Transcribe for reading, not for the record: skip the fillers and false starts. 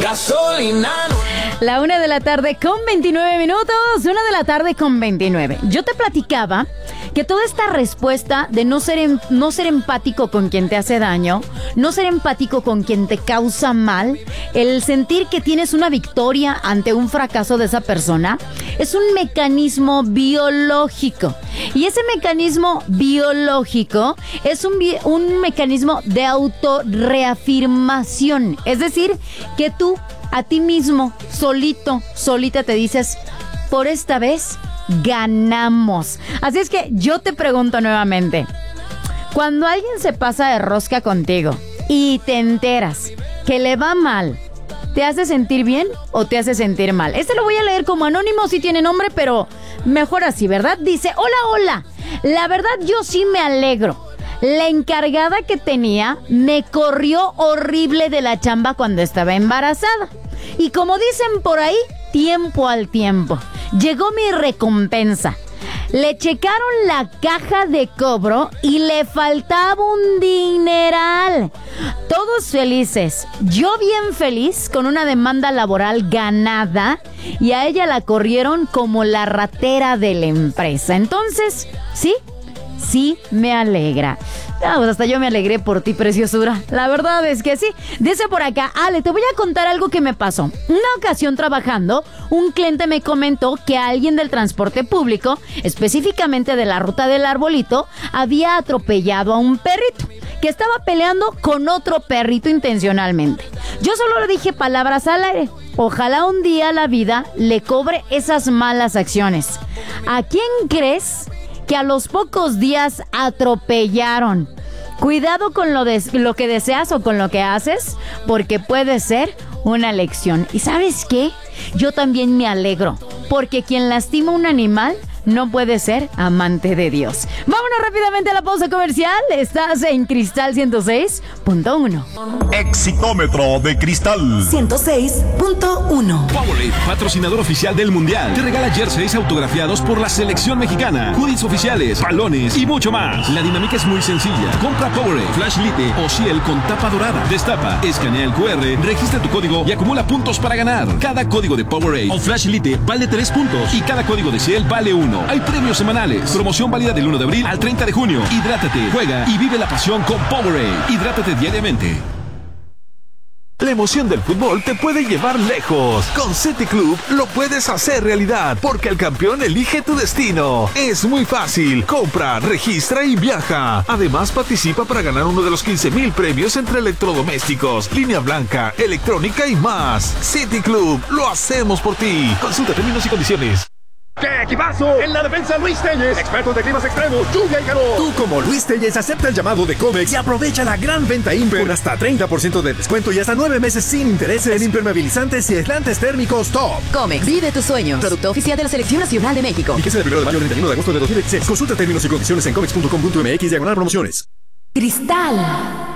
gasolina. La 1:29 p.m. 1:29 p.m. Yo te platicaba que toda esta respuesta de no ser empático con quien te hace daño, no ser empático con quien te causa mal, el sentir que tienes una victoria ante un fracaso de esa persona, es un mecanismo biológico. Y ese mecanismo biológico es un mecanismo de autorreafirmación. Es decir, que tú a ti mismo, solita te dices, por esta vez ganamos. Así es que yo te pregunto nuevamente, cuando alguien se pasa de rosca contigo y te enteras que le va mal, ¿te hace sentir bien o te hace sentir mal? Este lo voy a leer como anónimo, sí tiene nombre, pero mejor así, ¿verdad? Dice, hola, la verdad yo sí me alegro. La encargada que tenía me corrió horrible de la chamba cuando estaba embarazada. Y como dicen por ahí, tiempo al tiempo. Llegó mi recompensa. Le checaron la caja de cobro y le faltaba un dineral. Todos felices. Yo bien feliz con una demanda laboral ganada y a ella la corrieron como la ratera de la empresa. Entonces, sí me alegra. Pues hasta yo me alegré por ti, preciosura. La verdad es que sí. Dice por acá, Ale, te voy a contar algo que me pasó. Una ocasión trabajando, un cliente me comentó que alguien del transporte público, específicamente de la ruta del Arbolito, había atropellado a un perrito que estaba peleando con otro perrito intencionalmente. Yo solo le dije palabras al aire. Ojalá un día la vida le cobre esas malas acciones. ¿A quién crees que a los pocos días atropellaron? Cuidado con lo que deseas o con lo que haces, porque puede ser una lección. ¿Y sabes qué? Yo también me alegro, porque quien lastima a un animal no puede ser amante de Dios. Vámonos rápidamente a la pausa comercial. Estás en Cristal 106.1. Exitómetro de Cristal 106.1. Powerade, patrocinador oficial del Mundial, te regala jerseys autografiados por la selección mexicana, hoodies oficiales, balones y mucho más. La dinámica es muy sencilla. Compra Powerade, Flash Lite o Ciel con tapa dorada. Destapa, escanea el QR, registra tu código y acumula puntos para ganar. Cada código de Powerade o Flash Lite vale 3 puntos y cada código de Ciel vale 1. Hay premios semanales. Promoción válida del 1 de abril al 30 de junio. Hidrátate, juega y vive la pasión con Powerade. Hidrátate diariamente. La emoción del fútbol te puede llevar lejos. Con City Club lo puedes hacer realidad, porque el campeón elige tu destino. Es muy fácil. Compra, registra y viaja. Además, participa para ganar uno de los 15,000 premios entre electrodomésticos, línea blanca, electrónica y más. City Club, lo hacemos por ti. Consulta términos y condiciones. ¡Qué equipazo! En la defensa, Luis Telles, expertos de climas extremos, lluvia y calor. Tú, como Luis Telles, acepta el llamado de Comex y aprovecha la gran venta Imper con hasta 30% de descuento y hasta 9 meses sin intereses en impermeabilizantes y aislantes térmicos top. Comex, vive tus sueños. Producto oficial de la Selección Nacional de México. Fíjese del 1 de mayo al 31 de agosto de 2016. Consulta términos y condiciones en comex.com.mx/promociones. Cristal